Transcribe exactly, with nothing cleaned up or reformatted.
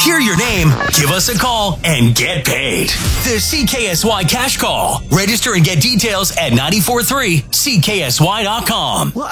hear your name, give us a call, and get paid. The C K S Y Cash Call. Register and get details at nine four three C K S Y dot com.